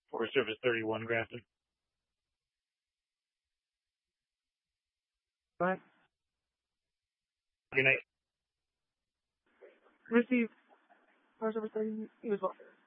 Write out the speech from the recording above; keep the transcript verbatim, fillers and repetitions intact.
Forest Service thirty-one, Grafton. Bye. Good night. Receive. Forest Service thirty, you as well.